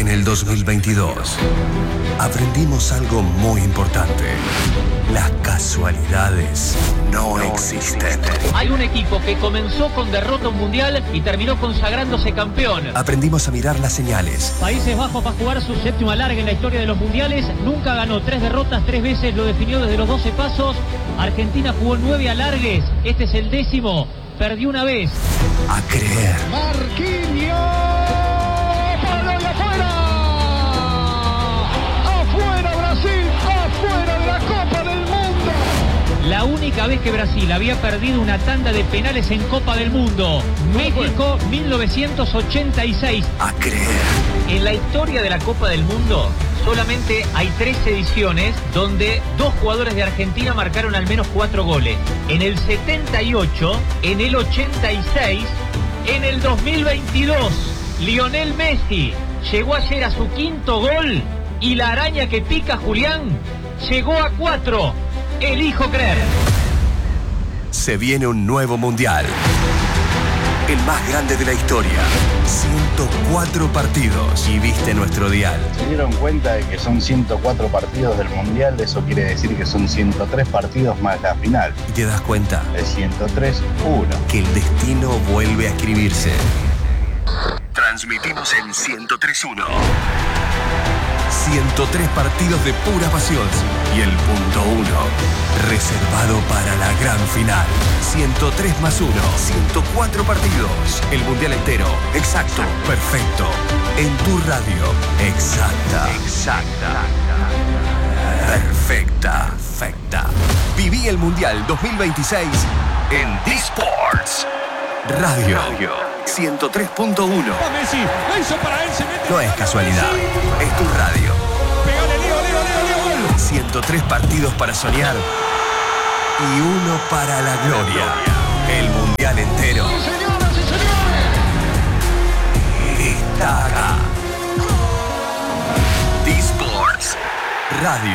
En el 2022 aprendimos algo muy importante. Las casualidades no existen. Hay un equipo que comenzó con derrota mundial y terminó consagrándose campeón. Aprendimos a mirar las señales. Países Bajos va a jugar su séptimo alargue en la historia de los mundiales. Nunca ganó, 3 derrotas, 3 veces lo definió desde los 12 pasos. Argentina jugó 9 alargues, este es el 10º. Perdió una vez. A creer. Marquinhos. ¡Palo y afuera! ¡Afuera Brasil! ¡Afuera de la Copa del Mundo! La única vez que Brasil había perdido una tanda de penales en Copa del Mundo. México, 1986. A creer. En la historia de la Copa del Mundo solamente hay 3 ediciones donde 2 jugadores de Argentina marcaron al menos 4 goles. En el 78, en el 86, en el 2022. Lionel Messi llegó ayer a su 5º gol y la araña que pica Julián llegó a 4. Elijo creer. Se viene un nuevo mundial. El más grande de la historia. 104 partidos. Y viste nuestro dial. ¿Se dieron cuenta de que son 104 partidos del Mundial? Eso quiere decir que son 103 partidos más la final. Y te das cuenta. El 103-1. Que el destino vuelve a escribirse. Transmitimos en 103.1. 103 partidos de pura pasión. Y el punto 1, reservado para la gran final. 103 más 1, 104 partidos. El mundial entero, exacto, perfecto. En tu radio, exacta. Perfecta. Viví el mundial 2026 en D-Sports Radio 103.1. No es casualidad, es tu radio. 103 partidos para soñar y 1 para la gloria. El mundial entero está acá. D-Sports Radio.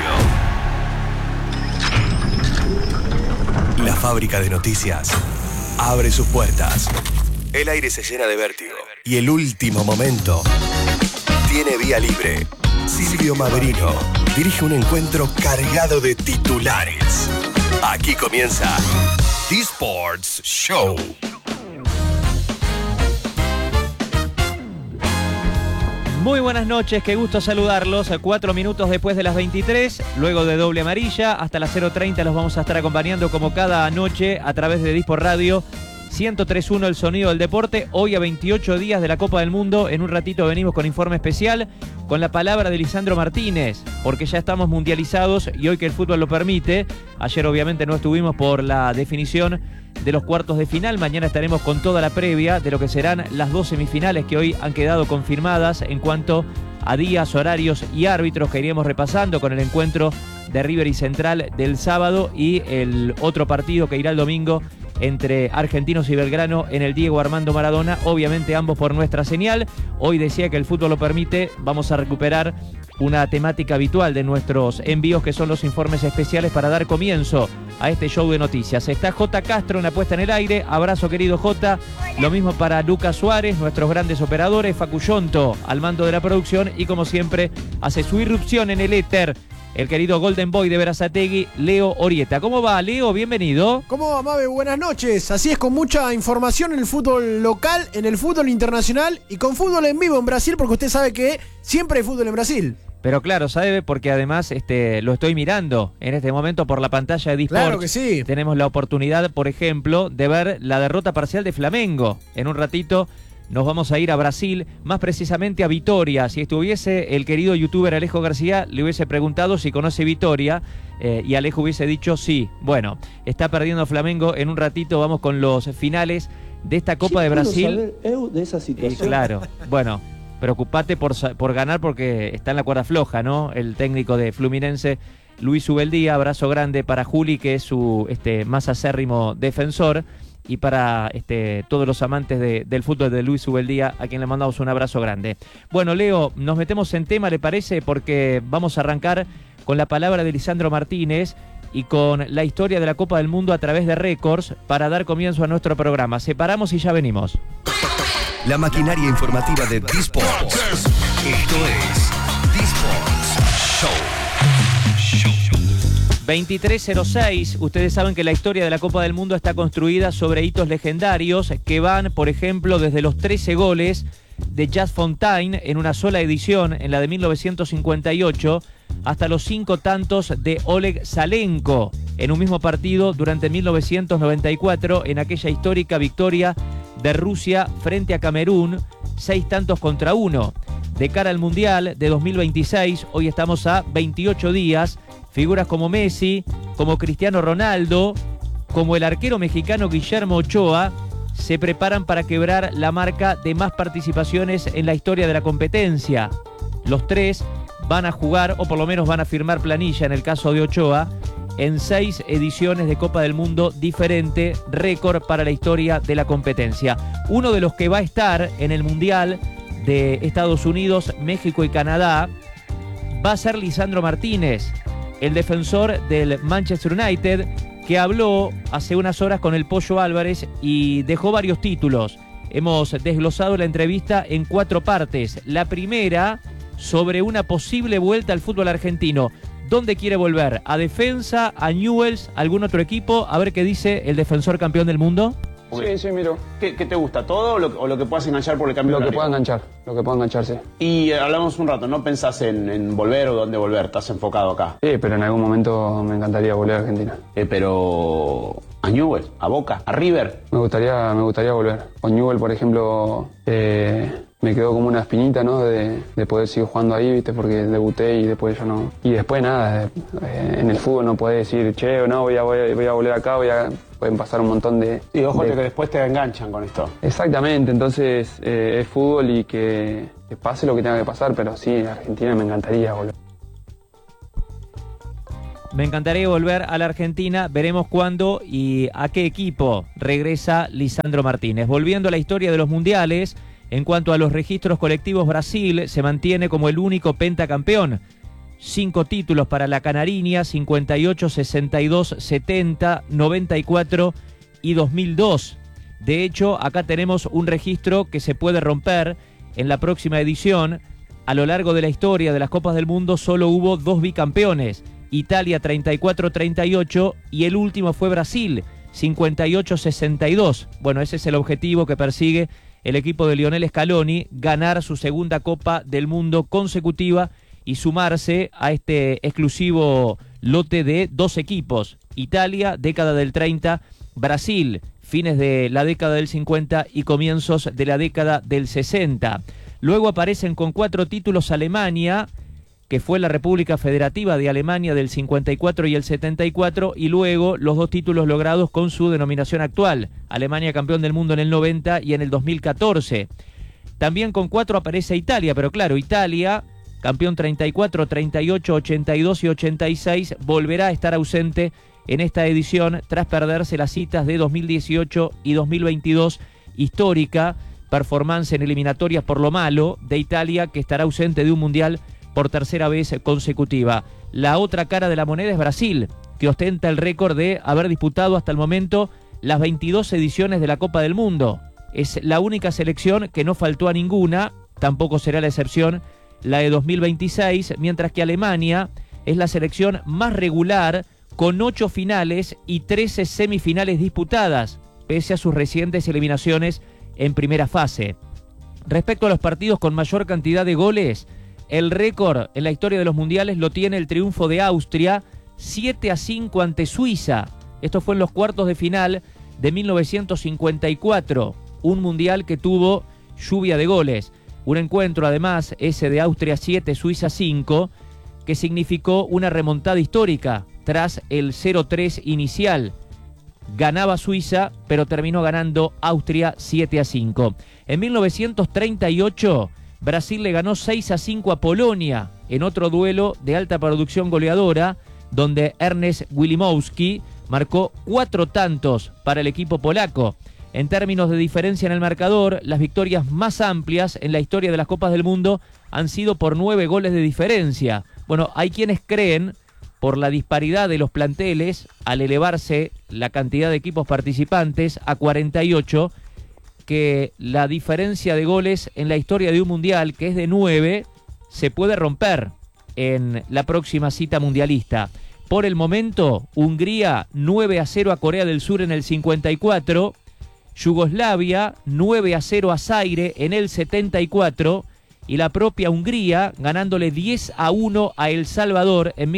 La fábrica de noticias abre sus puertas. El aire se llena de vértigo. Y el último momento tiene vía libre. Silvio Maverino dirige un encuentro cargado de titulares. Aquí comienza D-Sports Show. Muy buenas noches, qué gusto saludarlos. 4 minutos después de las 23, luego de doble amarilla, hasta las 0:30 los vamos a estar acompañando como cada noche a través de D-Sport Radio 103.1, el sonido del deporte. Hoy a 28 días de la Copa del Mundo, en un ratito venimos con informe especial, con la palabra de Lisandro Martínez, porque ya estamos mundializados y hoy que el fútbol lo permite. Ayer obviamente no estuvimos por la definición de los cuartos de final. Mañana estaremos con toda la previa de lo que serán las 2 semifinales que hoy han quedado confirmadas en cuanto a días, horarios y árbitros, que iremos repasando con el encuentro de River y Central del sábado y el otro partido que irá el domingo entre Argentinos y Belgrano en el Diego Armando Maradona, obviamente ambos por nuestra señal. Hoy decía que el fútbol lo permite, vamos a recuperar una temática habitual de nuestros envíos, que son los informes especiales para dar comienzo a este show de noticias. Está J. Castro en la puesta en el aire, abrazo querido J. Lo mismo para Lucas Suárez, nuestros grandes operadores, Facu Yonto al mando de la producción, y como siempre hace su irrupción en el éter el querido Golden Boy de Berazategui, Leo Orieta. ¿Cómo va, Leo? Bienvenido. ¿Cómo va, Mabe? Buenas noches. Así es, con mucha información en el fútbol local, en el fútbol internacional y con fútbol en vivo en Brasil, porque usted sabe que siempre hay fútbol en Brasil. Pero claro, sabe, porque además lo estoy mirando en este momento por la pantalla de D-Sports. Claro que sí. Tenemos la oportunidad, por ejemplo, de ver la derrota parcial de Flamengo. En un ratito nos vamos a ir a Brasil, más precisamente a Vitoria. Si estuviese el querido youtuber Alejo García, le hubiese preguntado si conoce Vitoria, y Alejo hubiese dicho sí. Bueno, está perdiendo Flamengo. En un ratito vamos con los finales de esta Copa de Brasil. De esa situación. Claro, bueno, preocupate por ganar, porque está en la cuerda floja, ¿no? El técnico de Fluminense, Luis Ubeldía. Abrazo grande para Juli, que es su más acérrimo defensor. Y para todos los amantes del fútbol de Luis Ubeldía, a quien le mandamos un abrazo grande. Bueno, Leo, nos metemos en tema, ¿le parece? Porque vamos a arrancar con la palabra de Lisandro Martínez y con la historia de la Copa del Mundo a través de récords para dar comienzo a nuestro programa. Separamos y ya venimos. la maquinaria informativa de D-Sports. Esto es D-Sports Show. 23:06. Ustedes saben que la historia de la Copa del Mundo está construida sobre hitos legendarios que van, por ejemplo, desde los 13 goles de Just Fontaine en una sola edición, en la de 1958, hasta los 5 tantos de Oleg Salenko en un mismo partido durante 1994, en aquella histórica victoria de Rusia frente a Camerún, 6 tantos contra 1. De cara al Mundial de 2026, hoy estamos a 28 días, figuras como Messi, como Cristiano Ronaldo, como el arquero mexicano Guillermo Ochoa, se preparan para quebrar la marca de más participaciones en la historia de la competencia. Los tres van a jugar, o por lo menos van a firmar planilla en el caso de Ochoa, en 6 ediciones de Copa del Mundo diferente, récord para la historia de la competencia. Uno de los que va a estar en el Mundial de Estados Unidos, México y Canadá va a ser Lisandro Martínez, el defensor del Manchester United, que habló hace unas horas con el Pollo Álvarez y dejó varios títulos. Hemos desglosado la entrevista en 4 partes. La primera, sobre una posible vuelta al fútbol argentino. ¿Dónde quiere volver? ¿A Defensa? ¿A Newell's? ¿Algún otro equipo? A ver qué dice el defensor campeón del mundo. Sí, miro. ¿Qué te gusta? ¿Todo o lo que puedas enganchar por el cambio? Lo que pueda enganchar, sí. Y hablamos un rato, ¿no pensás en volver o dónde volver? ¿Estás enfocado acá? Sí, pero en algún momento me encantaría volver a Argentina. Pero... ¿a Newell's? ¿A Boca? ¿A River? Me gustaría volver. Con Newell's, por ejemplo, me quedó como una espinita, ¿no? De poder seguir jugando ahí, ¿viste? Porque debuté y después ya no... Y después nada, en el fútbol no podés decir, che, o no, voy a volver acá, pueden pasar un montón de... Sí, ojo que después te enganchan con esto. Exactamente, entonces es fútbol y que pase lo que tenga que pasar, pero sí, a Argentina me encantaría volver. Me encantaría volver a la Argentina, veremos cuándo y a qué equipo regresa Lisandro Martínez. Volviendo a la historia de los mundiales, en cuanto a los registros colectivos, Brasil se mantiene como el único pentacampeón. 5 títulos para la Canariña, 58, 62, 70, 94 y 2002. De hecho, acá tenemos un registro que se puede romper en la próxima edición. A lo largo de la historia de las Copas del Mundo solo hubo 2 bicampeones. Italia 34-38 y el último fue Brasil 58-62. Bueno, ese es el objetivo que persigue el equipo de Lionel Scaloni, ganar su segunda Copa del Mundo consecutiva y sumarse a este exclusivo lote de 2 equipos. Italia, década del 30, Brasil, fines de la década del 50 y comienzos de la década del 60. Luego aparecen con 4 títulos Alemania, que fue la República Federativa de Alemania del 54 y el 74, y luego los 2 títulos logrados con su denominación actual, Alemania campeón del mundo en el 90 y en el 2014. También con 4 aparece Italia, pero claro, Italia, campeón 34, 38, 82 y 86, volverá a estar ausente en esta edición tras perderse las citas de 2018 y 2022, histórica performance en eliminatorias por lo malo de Italia, que estará ausente de un mundial por tercera vez consecutiva. La otra cara de la moneda es Brasil, que ostenta el récord de haber disputado hasta el momento las 22 ediciones de la Copa del Mundo. Es la única selección que no faltó a ninguna, tampoco será la excepción la de 2026, mientras que Alemania es la selección más regular, con 8 finales y 13 semifinales disputadas, pese a sus recientes eliminaciones en primera fase. Respecto a los partidos con mayor cantidad de goles, el récord en la historia de los mundiales lo tiene el triunfo de Austria, 7-5 ante Suiza. Esto fue en los cuartos de final de 1954, un mundial que tuvo lluvia de goles. Un encuentro, además, ese de Austria 7, Suiza 5, que significó una remontada histórica tras el 0-3 inicial. Ganaba Suiza, pero terminó ganando Austria 7-5. En 1938... Brasil le ganó 6-5 a Polonia en otro duelo de alta producción goleadora, donde Ernest Wilimowski marcó 4 tantos para el equipo polaco. En términos de diferencia en el marcador, las victorias más amplias en la historia de las Copas del Mundo han sido por 9 goles de diferencia. Bueno, hay quienes creen, por la disparidad de los planteles, al elevarse la cantidad de equipos participantes a 48, que la diferencia de goles en la historia de un mundial, que es de 9, se puede romper en la próxima cita mundialista. Por el momento, Hungría 9-0 a Corea del Sur en el 54, Yugoslavia 9-0 a Zaire en el 74 y la propia Hungría ganándole 10-1 a El Salvador en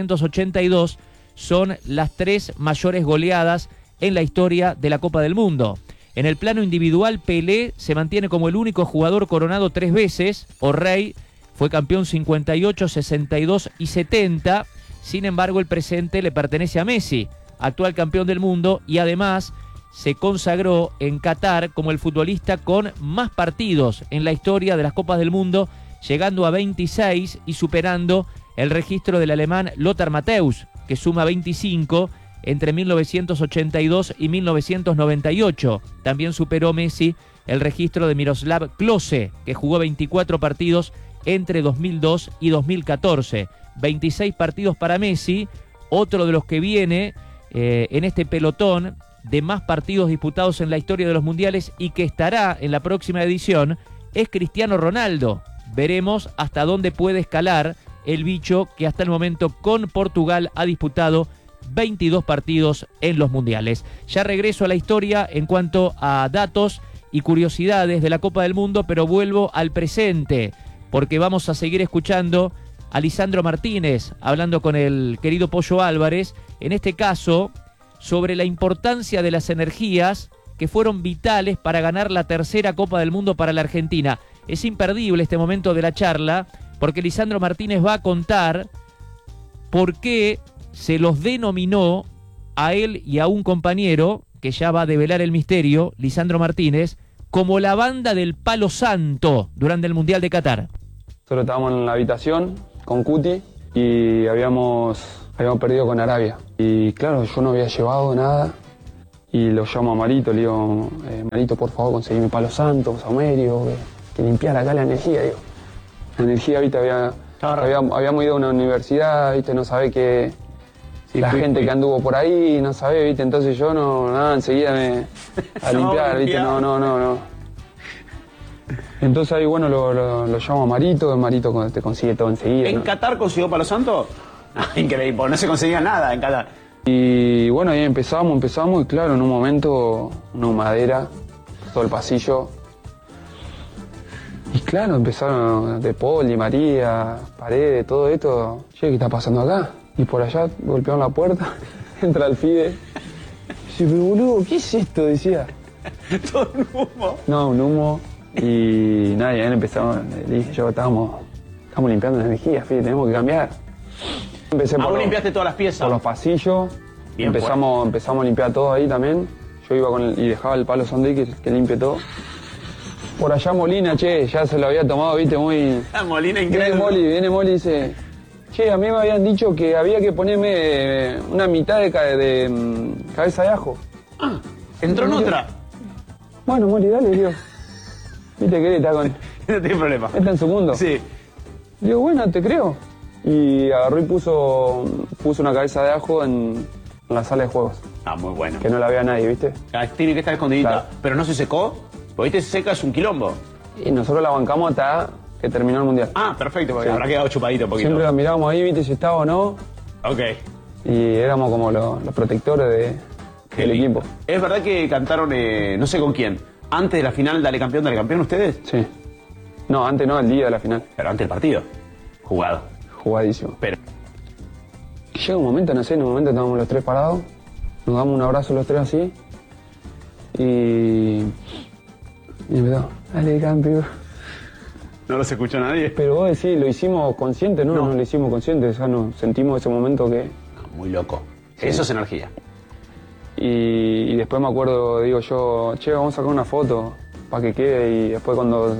1982 son las 3 mayores goleadas en la historia de la Copa del Mundo. En el plano individual, Pelé se mantiene como el único jugador coronado 3 veces. O'Reilly fue campeón 58, 62 y 70. Sin embargo, el presente le pertenece a Messi, actual campeón del mundo, y además se consagró en Qatar como el futbolista con más partidos en la historia de las Copas del Mundo, llegando a 26 y superando el registro del alemán Lothar Matthäus, que suma 25 entre 1982 y 1998. También superó Messi el registro de Miroslav Klose, que jugó 24 partidos entre 2002 y 2014. 26 partidos para Messi, otro de los que viene en este pelotón de más partidos disputados en la historia de los mundiales y que estará en la próxima edición, es Cristiano Ronaldo. Veremos hasta dónde puede escalar el bicho que hasta el momento con Portugal ha disputado 22 partidos en los mundiales. Ya regreso a la historia en cuanto a datos y curiosidades de la Copa del Mundo, pero vuelvo al presente, porque vamos a seguir escuchando a Lisandro Martínez, hablando con el querido Pollo Álvarez, en este caso sobre la importancia de las energías que fueron vitales para ganar la tercera Copa del Mundo para la Argentina. Es imperdible este momento de la charla, porque Lisandro Martínez va a contar por qué se los denominó a él y a un compañero, que ya va a develar el misterio, Lisandro Martínez, como la banda del Palo Santo durante el Mundial de Qatar. Nosotros estábamos en la habitación con Cuti y habíamos perdido con Arabia. Y claro, yo no había llevado nada y lo llamo a Marito, le digo, Marito, por favor, conseguime Palo Santo, saumerio, que limpiara acá la energía, digo. La energía, viste, habíamos ido a una universidad, viste, no sabe que la gente que anduvo por ahí, no sabe, viste, entonces yo enseguida a limpiar, viste, no. Entonces ahí, bueno, lo llamo a Marito, el Marito te consigue todo enseguida. ¿En Qatar consiguió Palo Santo? Increíble, no se conseguía nada en Qatar. Y bueno, ahí empezamos y claro, en un momento, una humadera, todo el pasillo. Y claro, empezaron De Paul, María, Paredes, todo esto. Che, ¿qué está pasando acá? Y por allá golpearon la puerta, entra el Fide. Dice, pero boludo, ¿qué es esto? Decía. Todo un humo. No, un humo. Y nada, y ahí empezamos, le dije yo, estamos limpiando la energía, Fide, tenemos que cambiar. Empecé ¿Vos limpiaste todas las piezas? Por los pasillos. Bien, empezamos a limpiar todo ahí también. Yo iba y dejaba el Palo Santo que limpie todo. Por allá Molina, che, ya se lo había tomado, viste, muy... Molina increíble. Viene Moli y dice, che, a mí me habían dicho que había que ponerme una mitad de cabeza de ajo. Ah, entró en otra. Bueno, Moli, dale, digo. Viste que está con... No tiene problema. Está en su mundo. Sí. Digo, bueno, te creo. Y agarró y puso una cabeza de ajo en la sala de juegos. Ah, muy bueno. Que no la vea nadie, ¿viste? Ah, tiene que estar escondidita. Claro. Pero no se secó. Porque viste, se seca es un quilombo. Y nosotros la bancamos hasta que terminó el mundial. Ah, perfecto, porque Sí. habrá quedado chupadito un poquito. Siempre la mirábamos ahí, viste, si estaba o no. Ok. Y éramos como los protectores del equipo. Es verdad que cantaron, no sé con quién, antes de la final, dale campeón ustedes. Sí. No, antes no, el día de la final. Pero antes del partido. Jugado. Jugadísimo. Pero. Llega un momento, no sé, en un momento estábamos los tres parados. Nos damos un abrazo los tres así. Y empezó, dale campeón. No los escucha nadie. Pero vos decís, lo hicimos consciente, ¿no? No. No lo hicimos consciente, o sea, no, sentimos ese momento que... Muy loco. Eso es energía. Y después me acuerdo, digo yo, che, vamos a sacar una foto para que quede. Y después cuando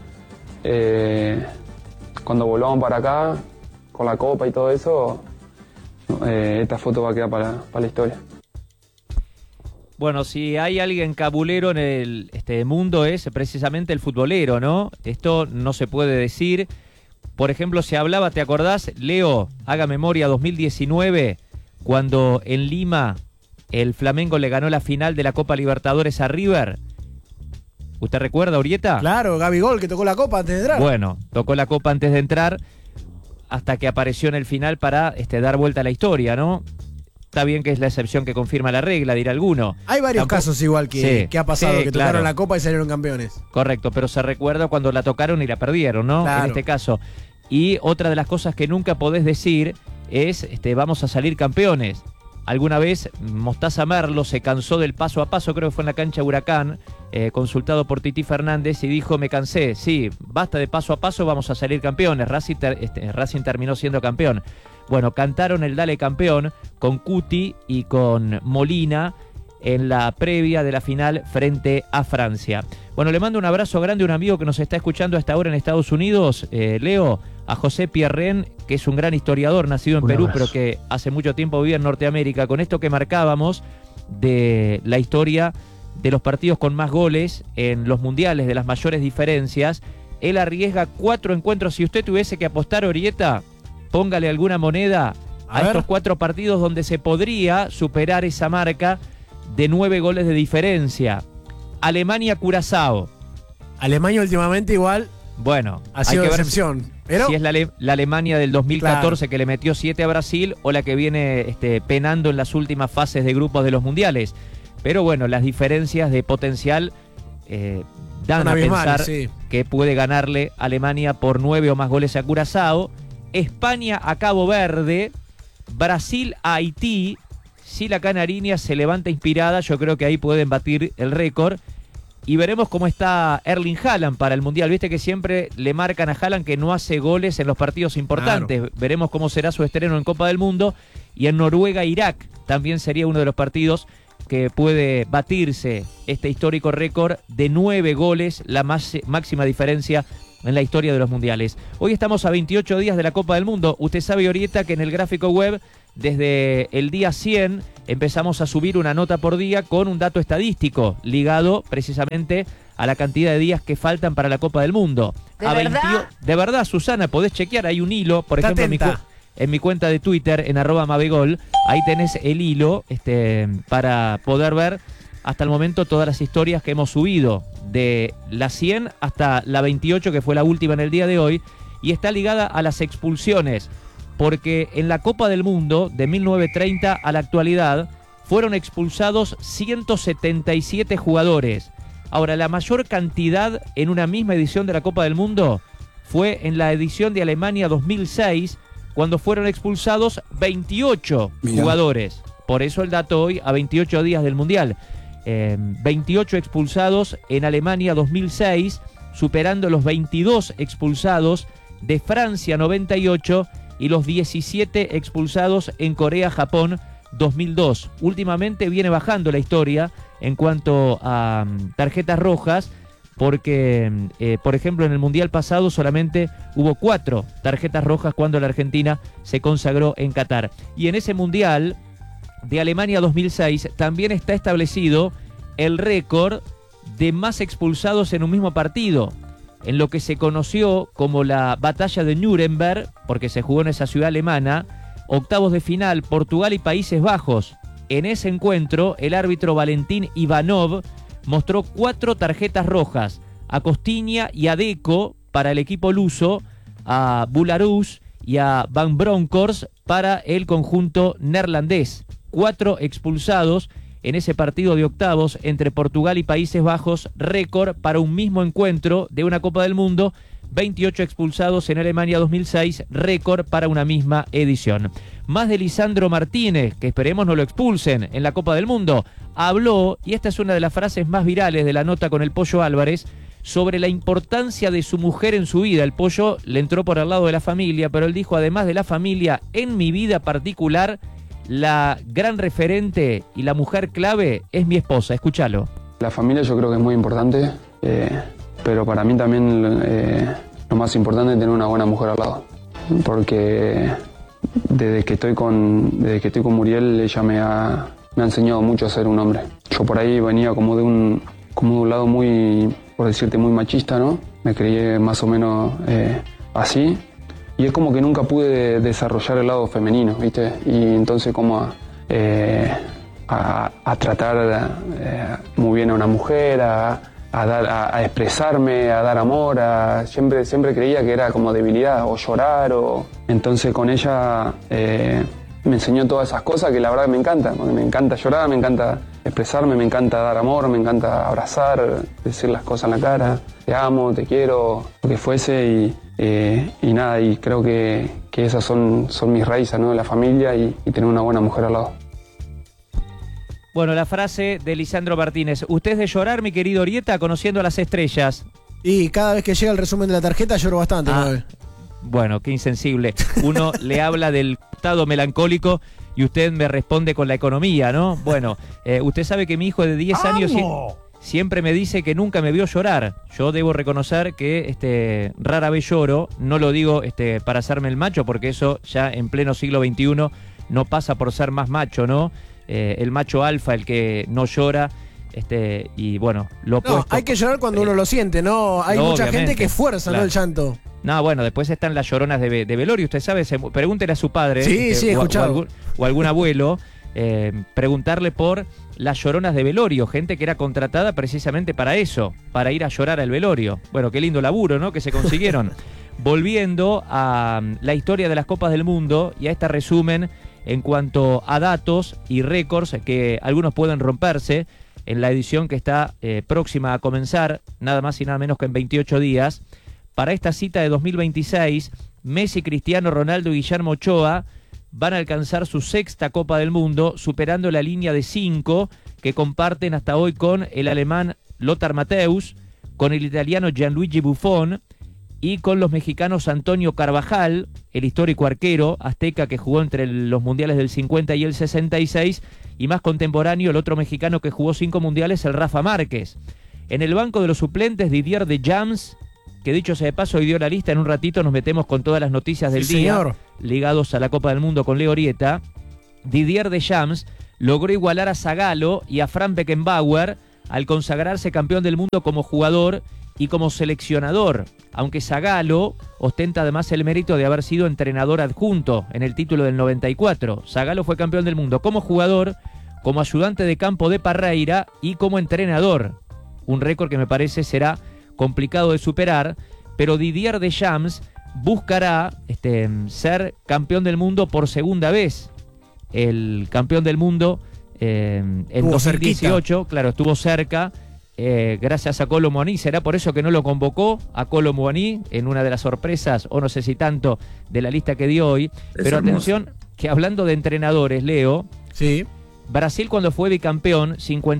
volvamos para acá, con la copa y todo eso, esta foto va a quedar para la historia. Bueno, si hay alguien cabulero en el mundo es precisamente el futbolero, ¿no? Esto no se puede decir. Por ejemplo, se hablaba, ¿te acordás? Leo, haga memoria, 2019, cuando en Lima el Flamengo le ganó la final de la Copa Libertadores a River. ¿Usted recuerda, Orieta? Claro, Gabigol, que tocó la copa antes de entrar. Bueno, tocó la copa antes de entrar, hasta que apareció en el final para dar vuelta a la historia, ¿no? Está bien que es la excepción que confirma la regla, dirá alguno. Hay varios casos igual que ha pasado, que claro. tocaron la copa y salieron campeones. Correcto, pero se recuerda cuando la tocaron y la perdieron, ¿no? Claro. En este caso. Y otra de las cosas que nunca podés decir es, vamos a salir campeones. Alguna vez Mostaza Merlo se cansó del paso a paso, creo que fue en la cancha Huracán, consultado por Titi Fernández, y dijo, me cansé, sí, basta de paso a paso, vamos a salir campeones. Racing terminó siendo campeón. Bueno, cantaron el Dale Campeón con Cuti y con Molina en la previa de la final frente a Francia. Bueno, le mando un abrazo grande a un amigo que nos está escuchando a esta hora en Estados Unidos, Leo, a José Pierren, que es un gran historiador, nacido en Perú, pero que hace mucho tiempo vivía en Norteamérica. Con esto que marcábamos de la historia de los partidos con más goles en los mundiales, de las mayores diferencias, él arriesga 4 encuentros. Si usted tuviese que apostar, Orieta, póngale alguna moneda a estos 4 partidos donde se podría superar esa marca de 9 goles de diferencia. Alemania-Curazao. Alemania últimamente igual Bueno, ha sido hay que excepción. Pero si es la Alemania del 2014, claro, que le metió 7 a Brasil, o la que viene penando en las últimas fases de grupos de los mundiales. Pero bueno, las diferencias de potencial dan a pensar que puede ganarle Alemania por 9 o más goles a Curazao. España a Cabo Verde. Brasil a Haití. Si la Canariña se levanta inspirada, yo creo que ahí pueden batir el récord. Y veremos cómo está Erling Haaland para el Mundial. Viste que siempre le marcan a Haaland que no hace goles en los partidos importantes. Claro. Veremos cómo será su estreno en Copa del Mundo. Y en Noruega-Irak también sería uno de los partidos que puede batirse este histórico récord de 9 goles, la máxima diferencia en la historia de los mundiales. Hoy estamos a 28 días de la Copa del Mundo. Usted sabe, Orieta, que en el gráfico web, desde el día 100, empezamos a subir una nota por día con un dato estadístico ligado precisamente a la cantidad de días que faltan para la Copa del Mundo. ¿De verdad, Susana? Podés chequear, hay un hilo, por ejemplo, en mi cuenta de Twitter, en @Mabegol, ahí tenés el hilo para poder ver hasta el momento todas las historias que hemos subido, de la 100 hasta la 28, que fue la última en el día de hoy, y está ligada a las expulsiones, porque en la Copa del Mundo, de 1930 a la actualidad, fueron expulsados 177 jugadores. Ahora, la mayor cantidad en una misma edición de la Copa del Mundo fue en la edición de Alemania 2006, cuando fueron expulsados 28 jugadores. Por eso el dato hoy, a 28 días del Mundial. 28 expulsados en Alemania 2006, superando los 22 expulsados de Francia 98 y los 17 expulsados en Corea-Japón 2002. Últimamente viene bajando la historia en cuanto a tarjetas rojas, porque, por ejemplo, en el Mundial pasado solamente hubo 4 tarjetas rojas cuando la Argentina se consagró en Qatar. Y en ese Mundial de Alemania 2006 también está establecido el récord de más expulsados en un mismo partido, en lo que se conoció como la batalla de Nuremberg, porque se jugó en esa ciudad alemana. Octavos de final, Portugal y Países Bajos. En ese encuentro, el árbitro Valentín Ivanov mostró 4 tarjetas rojas: a Costinha y a Deco para el equipo luso, a Bularus y a Van Bronckhorst para el conjunto neerlandés. 4 expulsados en ese partido de octavos entre Portugal y Países Bajos, récord para un mismo encuentro de una Copa del Mundo. 28 expulsados en Alemania 2006, récord para una misma edición. Más de Lisandro Martínez, que esperemos no lo expulsen en la Copa del Mundo, habló, y esta es una de las frases más virales de la nota con el Pollo Álvarez, sobre la importancia de su mujer en su vida. El Pollo le entró por el lado de la familia, pero él dijo, además de la familia, en mi vida particular, la gran referente y la mujer clave es mi esposa. Escúchalo. La familia yo creo que es muy importante, pero para mí también lo más importante es tener una buena mujer al lado, porque desde que estoy con Muriel, ella me ha enseñado mucho a ser un hombre. Yo por ahí venía como de un lado muy, por decirte, muy machista, ¿no? Me crié más o menos así. Y es como que nunca pude desarrollar el lado femenino, ¿viste? Y entonces como a tratar muy bien a una mujer, a a expresarme, a dar amor, siempre creía que era como debilidad, o llorar, entonces con ella me enseñó todas esas cosas que la verdad me encanta, porque me encanta llorar, me encanta expresarme, me encanta dar amor, me encanta abrazar, decir las cosas en la cara, te amo, te quiero, lo que fuese, y nada, y creo que esas son mis raíces, ¿no? De la familia y tener una buena mujer al lado. Bueno, la frase de Lisandro Martínez. Usted es de llorar, mi querido Orieta, conociendo a las estrellas. Y cada vez que llega el resumen de la tarjeta lloro bastante. Bueno, qué insensible. Uno le habla del estado melancólico y usted me responde con la economía, ¿no? Bueno, usted sabe que mi hijo de 10 años siempre me dice que nunca me vio llorar. Yo debo reconocer que rara vez lloro. No lo digo para hacerme el macho, porque eso ya en pleno siglo XXI no pasa por ser más macho, ¿no? El macho alfa, el que no llora. Y bueno, lo opuesto. No, hay que llorar cuando uno lo siente, ¿no? Hay mucha gente que fuerza, claro, ¿no? El llanto. No, bueno, después están las lloronas de velorio. Usted sabe, pregúntele a su padre. Sí, he escuchado. O algún abuelo. Preguntarle por las lloronas de velorio. Gente que era contratada precisamente para eso, para ir a llorar al velorio. Bueno, qué lindo laburo, ¿no? Que se consiguieron. Volviendo a la historia de las Copas del Mundo y a este resumen en cuanto a datos y récords que algunos pueden romperse en la edición que está próxima a comenzar, nada más y nada menos que en 28 días. Para esta cita de 2026, Messi, Cristiano Ronaldo y Guillermo Ochoa van a alcanzar su 6ª Copa del Mundo, superando la línea de 5 que comparten hasta hoy con el alemán Lothar Matthäus, con el italiano Gianluigi Buffon y con los mexicanos Antonio Carvajal, el histórico arquero azteca que jugó entre los mundiales del 50 y el 66, y más contemporáneo el otro mexicano que jugó 5 mundiales, el Rafa Márquez. En el banco de los suplentes, Didier Deschamps, que dicho sea de paso, hoy dio la lista. En un ratito nos metemos con todas las noticias del día, señor, ligados a la Copa del Mundo con Leo Orieta. Didier Deschamps logró igualar a Zagallo y a Franz Beckenbauer al consagrarse campeón del mundo como jugador y como seleccionador, aunque Zagallo ostenta además el mérito de haber sido entrenador adjunto en el título del 94. Zagallo fue campeón del mundo como jugador, como ayudante de campo de Parreira y como entrenador. Un récord que me parece será complicado de superar, pero Didier Deschamps buscará ser campeón del mundo por segunda vez. El campeón del mundo en 2018, cerquita. Claro, estuvo cerca, gracias a Kolo Muani. Será por eso que no lo convocó a Kolo Muani en una de las sorpresas, o no sé si tanto, de la lista que dio hoy. Pero atención, que hablando de entrenadores, Leo, sí, Brasil cuando fue bicampeón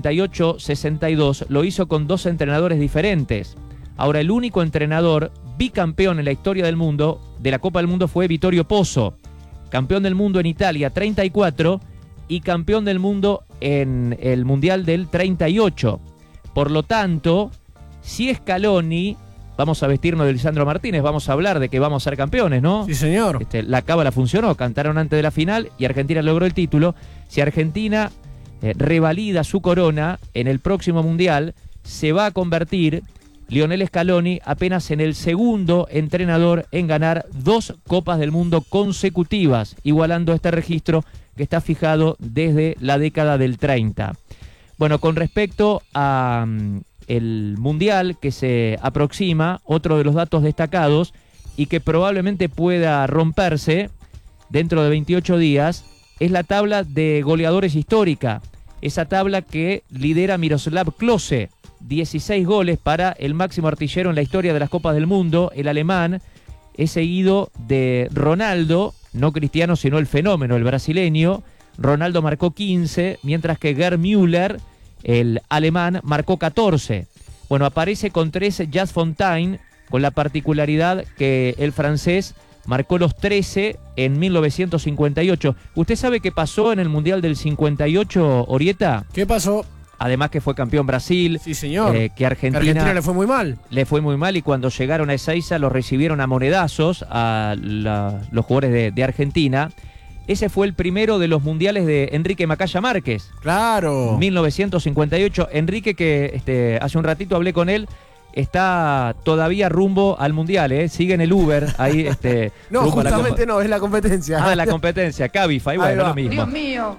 58-62 lo hizo con 2 entrenadores diferentes. Ahora el único entrenador bicampeón en la historia del mundo, de la Copa del Mundo, fue Vittorio Pozzo, campeón del mundo en Italia 34 y campeón del mundo en el Mundial del 38. Por lo tanto, si Scaloni, vamos a vestirnos de Lisandro Martínez, vamos a hablar de que vamos a ser campeones, ¿no? Sí, señor. La cábala funcionó, cantaron antes de la final y Argentina logró el título. Si Argentina revalida su corona en el próximo Mundial, se va a convertir Lionel Scaloni apenas en el segundo entrenador en ganar 2 Copas del Mundo consecutivas, igualando este registro que está fijado desde la década del 30. Bueno, con respecto a el Mundial que se aproxima, otro de los datos destacados y que probablemente pueda romperse dentro de 28 días, es la tabla de goleadores histórica. Esa tabla que lidera Miroslav Klose, 16 goles para el máximo artillero en la historia de las Copas del Mundo, el alemán. Es seguido de Ronaldo, no Cristiano sino el fenómeno, el brasileño. Ronaldo marcó 15, mientras que Gerd Müller, el alemán, marcó 14. Bueno, aparece con 13 Just Fontaine, con la particularidad que el francés marcó los 13 en 1958. ¿Usted sabe qué pasó en el Mundial del 58, Orieta? ¿Qué pasó? Además que fue campeón Brasil. Sí, señor. Que Argentina le fue muy mal. Le fue muy mal y cuando llegaron a Ezeiza los recibieron a monedazos a los jugadores de Argentina. Ese fue el primero de los mundiales de Enrique Macaya Márquez. Claro. 1958. Enrique, que hace un ratito hablé con él, está todavía rumbo al Mundial, sigue en el Uber, ahí no, justamente no, es la competencia. Ah, la competencia, Cabify, bueno, lo mismo. Dios mío.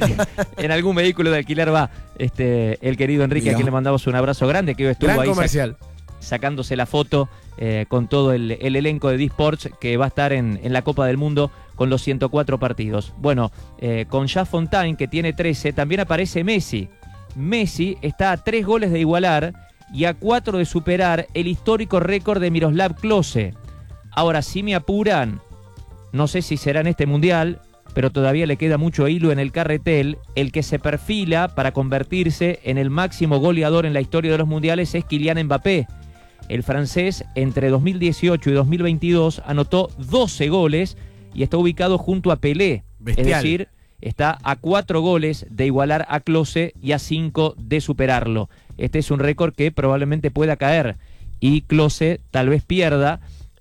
En algún vehículo de alquiler va el querido Enrique, a quien le mandamos un abrazo grande, que hoy estuvo Gran ahí comercial. sacándose la foto con todo el elenco de D-Sports que va a estar en la Copa del Mundo con los 104 partidos. Bueno, con Jean Fontaine, que tiene 13, también aparece Messi. Messi está a 3 goles de igualar y a 4 de superar el histórico récord de Miroslav Klose. Ahora, si me apuran, no sé si será en este Mundial, pero todavía le queda mucho hilo en el carretel. El que se perfila para convertirse en el máximo goleador en la historia de los Mundiales es Kylian Mbappé. El francés, entre 2018 y 2022, anotó 12 goles y está ubicado junto a Pelé. Bestial. Es decir, está a 4 goles de igualar a Klose y a 5 de superarlo. Este es un récord que probablemente pueda caer y Klose tal vez pierda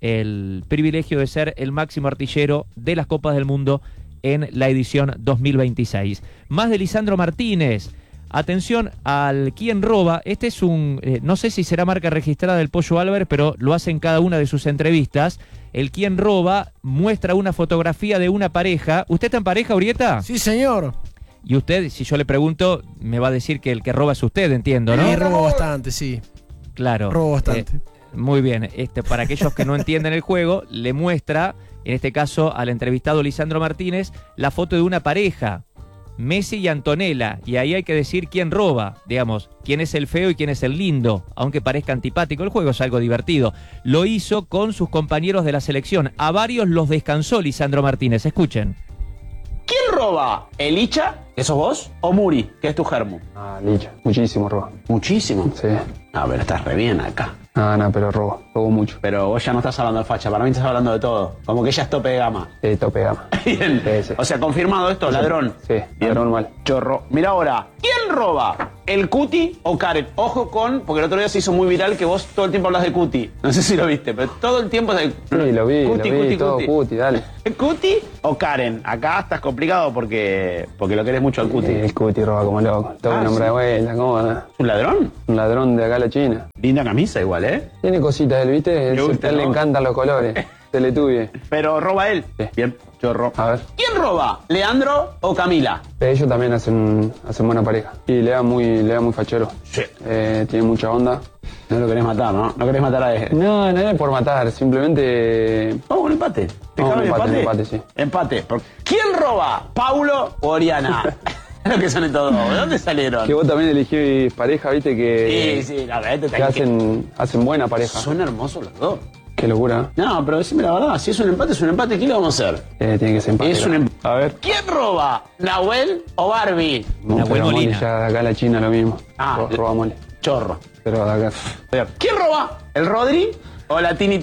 el privilegio de ser el máximo artillero de las Copas del Mundo en la edición 2026. Más de Lisandro Martínez. Atención al quién roba. Este es un, no sé si será marca registrada del Pollo Álvarez, pero lo hace en cada una de sus entrevistas. El quién roba muestra una fotografía de una pareja. ¿Usted está en pareja, Urieta? Sí, señor. Y usted, si yo le pregunto, me va a decir que el que roba es usted, entiendo, ¿no? Sí, robo bastante, sí. Claro. Robo bastante. Muy bien. Para aquellos que no entienden el juego, le muestra, en este caso al entrevistado Lisandro Martínez, la foto de una pareja, Messi y Antonella, y ahí hay que decir quién roba, digamos, quién es el feo y quién es el lindo, aunque parezca antipático, el juego es algo divertido. Lo hizo con sus compañeros de la selección, a varios los descansó Lisandro Martínez, escuchen. ¿Quién roba? ¿El Licha, que sos vos? ¿O Muri, que es tu germo? Ah, Licha, muchísimo roba. Muchísimo. Sí. A ver, estás re bien acá. No, pero robo mucho. Pero vos ya no estás hablando de facha, para mí estás hablando de todo. Como que ella es tope de gama. Tope gama. Bien. Sí. O sea, confirmado esto, ladrón. Sí, Bien. ladrón mal. Chorro. Mira ahora, ¿quién roba? ¿El Cuti o Karen? Ojo porque el otro día se hizo muy viral que vos todo el tiempo hablas de Cuti. No sé si lo viste, pero todo el tiempo... Sí, lo vi, todo Cuti, dale. ¿El Cuti o Karen? Acá estás complicado porque lo querés mucho al Cuti. El Cuti roba como loco. Todo un hombre de vuelta, ¿cómo va? ¿Un ladrón? Un ladrón de acá a la China. Linda camisa igual, ¿eh? Tiene cositas él, ¿viste? Me gusta, A él le ¿no? encantan los colores. Teletubbies. Pero roba él. Sí. Bien, chorro. A ver. ¿Quién roba? ¿Leandro o Camila? Ellos también hacen buena pareja. Y le da muy fachero. Sí. Tiene mucha onda. No lo querés matar, ¿no? No querés matar a él. No es por matar, simplemente... Vamos, un empate. ¿Te Vamos, cabe un el empate, sí. Empate. ¿Quién roba? ¿Paulo o Oriana? Lo que son estos dos. ¿De dónde salieron? Que vos también elegís pareja, viste, Sí, la verdad que hacen buena pareja. Son hermosos los dos. Qué locura. No, pero decime la verdad, si es un empate, ¿qué le vamos a hacer? Tiene que ser empate. Es un empate. A ver. ¿Quién roba? ¿Nahuel o Barbie? Nahuel Pero Molina. ya de acá a la China lo mismo. Roba mole. Chorro. Pero de acá. ¿Quién roba? ¿El Rodri o la Tini?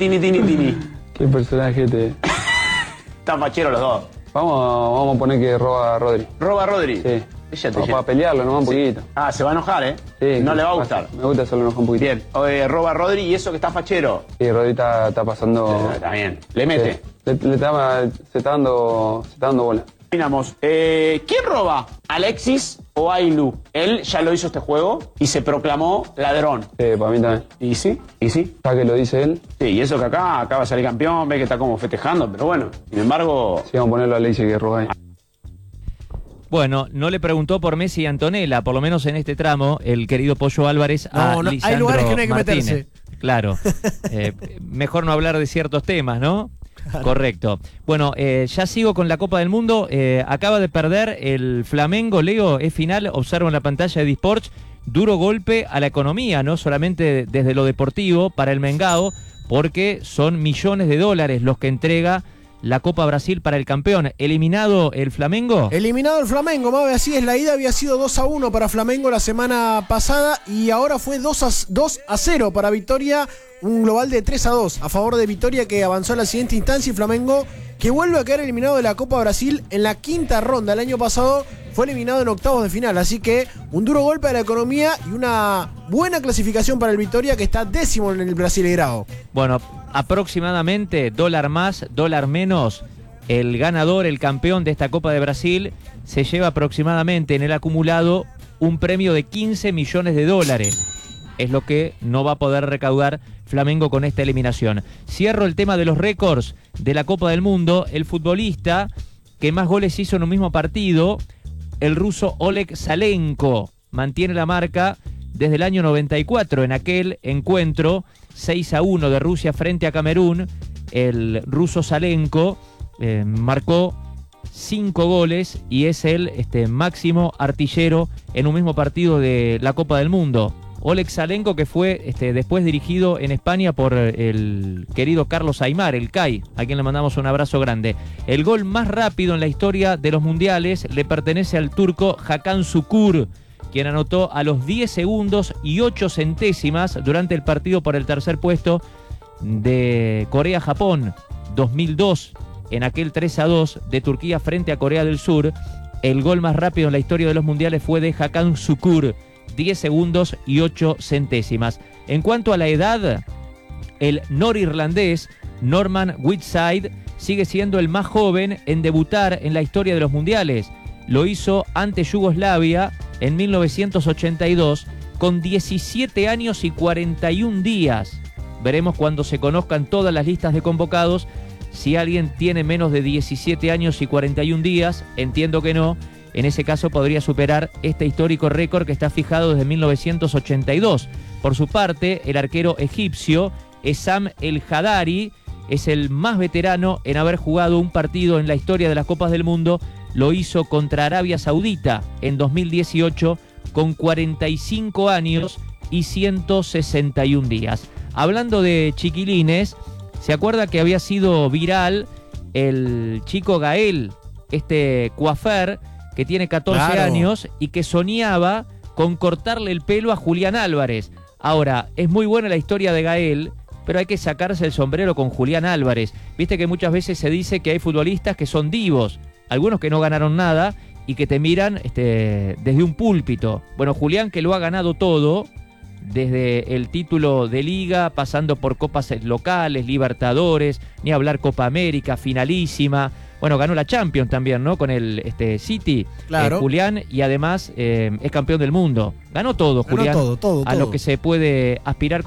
¿Qué personaje Están facheros los dos. Vamos a poner que roba a Rodri. ¿Roba Rodri? Sí. Ella Para pelearlo nomás un poquito. Ah, se va a enojar, ¿eh? Sí, no le va a gustar. Me gusta solo enojar un poquito. Bien. Roba Rodri y eso que está fachero. Sí, Rodri está pasando... Está bien. Le mete. Se está dando bola. Terminamos. ¿Quién roba? ¿Alexis o Ailu? Él ya lo hizo este juego y se proclamó ladrón. Para mí también. ¿Y sí? Ya que lo dice él. Sí, y eso que acá acaba de salir campeón, ve que está como festejando, pero bueno, sin embargo... Sí, vamos a ponerlo a Alexis que roba ahí. Bueno, no le preguntó por Messi y Antonella, por lo menos en este tramo, el querido Pollo Álvarez a Lisandro hay lugares que no hay que Martínez. meterse. Claro. Mejor no hablar de ciertos temas, ¿no? Correcto. Bueno, ya sigo con la Copa del Mundo. Acaba de perder el Flamengo, Leo, es final, observo en la pantalla de D-Sports, duro golpe a la economía, no solamente desde lo deportivo para el Mengao, porque son millones de dólares los que entrega la Copa Brasil para el campeón. ¿Eliminado el Flamengo? Eliminado el Flamengo, Mabe, así es. La ida había sido 2-1 para Flamengo la semana pasada y ahora fue 2-0 para Vitória, un global de 3-2 a favor de Vitória, que avanzó a la siguiente instancia, y Flamengo que vuelve a quedar eliminado de la Copa Brasil en la quinta ronda. El año pasado fue eliminado en octavos de final, así que un duro golpe a la economía y una buena clasificación para el Vitória, que está 10º en el Brasileirao. Bueno, aproximadamente dólar más, dólar menos, el ganador, el campeón de esta Copa de Brasil, se lleva aproximadamente en el acumulado un premio de 15 millones de dólares. es lo que no va a poder recaudar Flamengo con esta eliminación. Cierro el tema de los récords de la Copa del Mundo. El futbolista que más goles hizo en un mismo partido, el ruso Oleg Salenko, mantiene la marca desde el año 94. En aquel encuentro 6-1 de Rusia frente a Camerún, el ruso Salenko marcó 5 goles y es el máximo artillero en un mismo partido de la Copa del Mundo. Oleg Salenko, que fue después dirigido en España por el querido Carlos Aimar, el CAI, a quien le mandamos un abrazo grande. El gol más rápido en la historia de los mundiales le pertenece al turco Hakan Şükür, quien anotó a los 10 segundos y 8 centésimas durante el partido por el tercer puesto de Corea-Japón 2002, en aquel 3-2 de Turquía frente a Corea del Sur. El gol más rápido en la historia de los mundiales fue de Hakan Şükür, 10 segundos y 8 centésimas. En cuanto a la edad, el norirlandés Norman Whitside sigue siendo el más joven en debutar en la historia de los mundiales. Lo hizo ante Yugoslavia en 1982 con 17 años y 41 días. Veremos cuando se conozcan todas las listas de convocados si alguien tiene menos de 17 años y 41 días. Entiendo que no. En ese caso podría superar este histórico récord que está fijado desde 1982. Por su parte, el arquero egipcio Essam El Hadari es el más veterano en haber jugado un partido en la historia de las Copas del Mundo. Lo hizo contra Arabia Saudita en 2018 con 45 años y 161 días. Hablando de chiquilines, ¿se acuerda que había sido viral el chico Gael, coafer que tiene 14 años y que soñaba con cortarle el pelo a Julián Álvarez? Ahora, es muy buena la historia de Gael, pero hay que sacarse el sombrero con Julián Álvarez. Viste que muchas veces se dice que hay futbolistas que son divos, algunos que no ganaron nada y que te miran desde un púlpito. Bueno, Julián, que lo ha ganado todo, desde el título de Liga, pasando por copas locales, Libertadores, ni hablar Copa América, finalísima. Bueno, ganó la Champions también, ¿no? Con el City, claro. Julián, y además es campeón del mundo. Ganó todo, Julián, todo. a lo que se puede aspirar.